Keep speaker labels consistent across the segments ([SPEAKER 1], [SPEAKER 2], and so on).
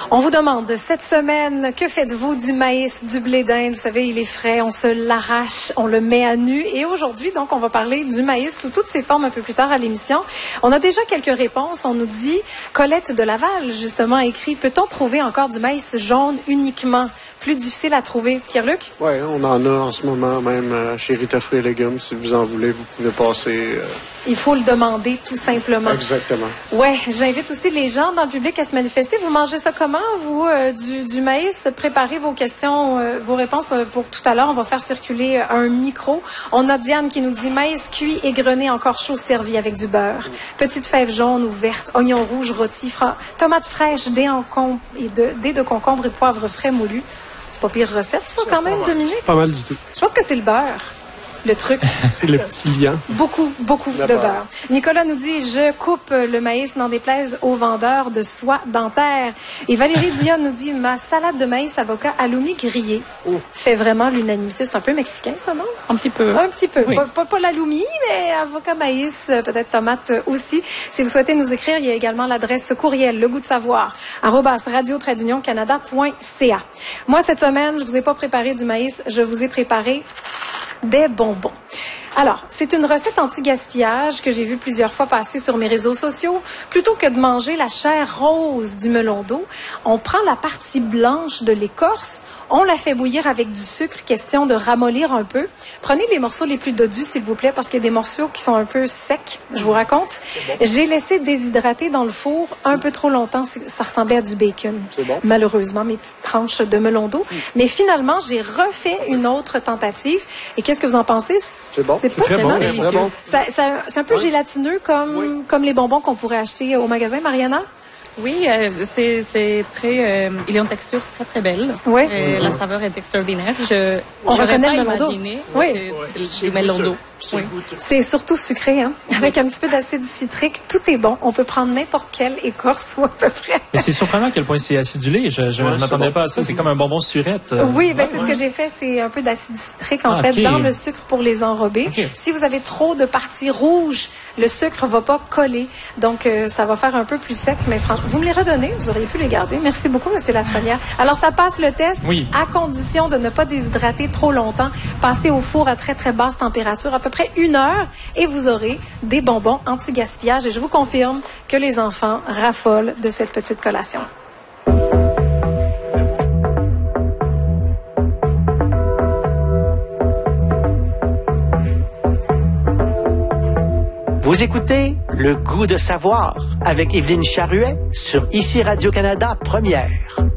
[SPEAKER 1] On vous demande cette semaine, que faites-vous du maïs, du blé d'Inde? Vous savez, il est frais, on se l'arrache, on le met à nu. Et aujourd'hui, donc, on va parler du maïs sous toutes ses formes un peu plus tard à l'émission. On a déjà quelques réponses. On nous dit, Colette de Laval, justement, écrit, peut-on trouver encore du maïs jaune uniquement? Plus difficile à trouver. Pierre-Luc?
[SPEAKER 2] Oui, on en a en ce moment, même chez Rita Fruits et Légumes. Si vous en voulez, vous pouvez passer.
[SPEAKER 1] Il faut le demander, tout simplement.
[SPEAKER 2] Exactement.
[SPEAKER 1] Oui, j'invite aussi les gens dans le public à se manifester. Vous mangez ça comment, vous, du maïs? Préparez vos questions, vos réponses pour tout à l'heure. On va faire circuler un micro. On a Diane qui nous dit maïs cuit et grené encore chaud servi avec du beurre. Petite fève jaune ou verte, oignon rouge rôti, tomates fraîches, dés de concombre et poivre frais moulu. C'est pas pire recette, ça, quand même, Dominique?
[SPEAKER 2] Pas mal du tout.
[SPEAKER 1] Je pense que c'est le beurre. Le truc.
[SPEAKER 2] C'est le petit lien.
[SPEAKER 1] Beaucoup de beurre. Nicolas nous dit, je coupe le maïs, n'en déplaise aux vendeurs de soie dentaire. Et Valérie Dion nous dit, ma salade de maïs avocat halloumi grillé fait vraiment l'unanimité. C'est un peu mexicain, ça, non?
[SPEAKER 3] Un petit peu.
[SPEAKER 1] Un petit peu.
[SPEAKER 3] Oui.
[SPEAKER 1] Pas l'halloumi, mais avocat maïs, peut-être tomate aussi. Si vous souhaitez nous écrire, il y a également l'adresse courriel, le goût de savoir, @radio-canada.ca. Moi, cette semaine, je vous ai pas préparé du maïs, je vous ai préparé des bonbons. Alors, c'est une recette anti-gaspillage que j'ai vue plusieurs fois passer sur mes réseaux sociaux. Plutôt que de manger la chair rose du melon d'eau, on prend la partie blanche de l'écorce, on la fait bouillir avec du sucre, question de ramollir un peu. Prenez les morceaux les plus dodus, s'il vous plaît, parce qu'il y a des morceaux qui sont un peu secs. Je vous raconte. J'ai laissé déshydrater dans le four un peu trop longtemps. Ça ressemblait à du bacon. Malheureusement, mes petites tranches de melon d'eau. Mais finalement, j'ai refait une autre tentative. Et qu'est-ce que vous en pensez?
[SPEAKER 2] C'est bon.
[SPEAKER 1] C'est pas
[SPEAKER 2] très bon.
[SPEAKER 1] délicieux.
[SPEAKER 2] Bon.
[SPEAKER 1] C'est un peu gélatineux comme les bonbons qu'on pourrait acheter au magasin, Mariana?
[SPEAKER 3] Oui, c'est très. Il a une texture très très belle.
[SPEAKER 1] Oui.
[SPEAKER 3] La saveur est extraordinaire.
[SPEAKER 1] On reconnaît le melon d'eau.
[SPEAKER 3] Oui. Du melon d'eau. Oui.
[SPEAKER 1] C'est surtout sucré, hein? Avec un petit peu d'acide citrique, tout est bon. On peut prendre n'importe quelle écorce ou à peu près.
[SPEAKER 4] Mais c'est surprenant à quel point c'est acidulé. Je m'attendais pas à ça. C'est comme un bonbon surette.
[SPEAKER 1] Oui, c'est ce que j'ai fait. C'est un peu d'acide citrique, en fait, dans le sucre pour les enrober. Okay. Si vous avez trop de parties rouges, le sucre va pas coller. Donc, ça va faire un peu plus sec. Mais franchement, vous me les redonnez. Vous auriez pu les garder. Merci beaucoup, M. Lafrenière. Alors, ça passe le test à condition de ne pas déshydrater trop longtemps. Passez au four à très, très basse température, à peu près 1 heure, et vous aurez des bonbons anti-gaspillage. Et je vous confirme que les enfants raffolent de cette petite collation.
[SPEAKER 5] Vous écoutez Le goût de savoir avec Évelyne Charruet sur ICI Radio-Canada Première.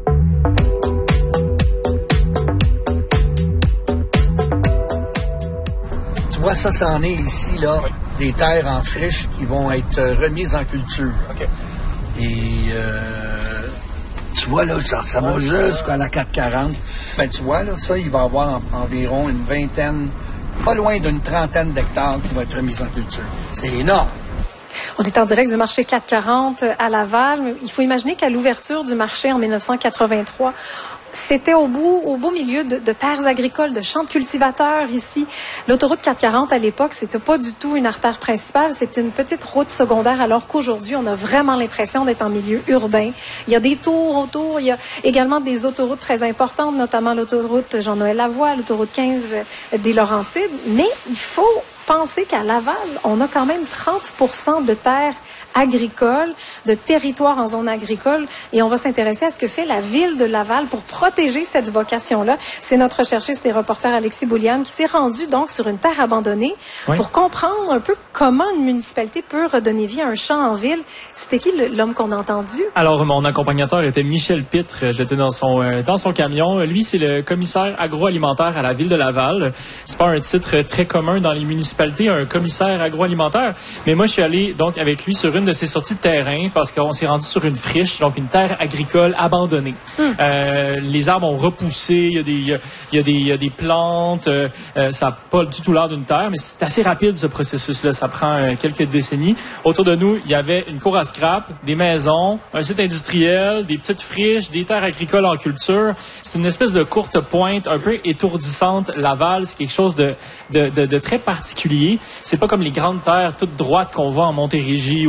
[SPEAKER 6] Tu vois, ça en est ici, là, des terres en friche qui vont être remises en culture. Okay. Et tu vois, là, ça va jusqu'à la 440. Ben, tu vois, là, ça, il va y avoir environ une vingtaine, pas loin d'une trentaine d'hectares qui vont être remis en culture. C'est énorme.
[SPEAKER 1] On est en direct du marché 440 à Laval. Il faut imaginer qu'à l'ouverture du marché en 1983, c'était au beau milieu de terres agricoles, de champs de cultivateurs ici. L'autoroute 440, à l'époque, c'était pas du tout une artère principale, c'était une petite route secondaire, alors qu'aujourd'hui, on a vraiment l'impression d'être en milieu urbain. Il y a des tours autour, il y a également des autoroutes très importantes, notamment l'autoroute Jean-Noël Lavoie, l'autoroute 15 des Laurentides. Mais il faut penser qu'à Laval, on a quand même 30% de terres agricoles, de territoire en zone agricole, et on va s'intéresser à ce que fait la ville de Laval pour protéger cette vocation-là. C'est notre chercheuse et reporter Alexis Bouliane qui s'est rendu donc sur une terre abandonnée pour comprendre un peu comment une municipalité peut redonner vie à un champ en ville. C'était qui l'homme qu'on a entendu?
[SPEAKER 4] Alors, mon accompagnateur était Michel Pitre. J'étais dans son camion. Lui, c'est le commissaire agroalimentaire à la ville de Laval. C'est pas un titre très commun dans les municipalités, un commissaire agroalimentaire. Mais moi, je suis allé donc avec lui sur une de ses sorties de terrain parce qu'on s'est rendu sur une friche, donc une terre agricole abandonnée. Les arbres ont repoussé, il y a des plantes, ça n'a pas du tout l'air d'une terre, mais c'est assez rapide ce processus-là, ça prend quelques décennies. Autour de nous, il y avait une cour à scrap, des maisons, un site industriel, des petites friches, des terres agricoles en culture. C'est une espèce de courte pointe un peu étourdissante. Laval, c'est quelque chose de très particulier. C'est pas comme les grandes terres toutes droites qu'on voit en Montérégie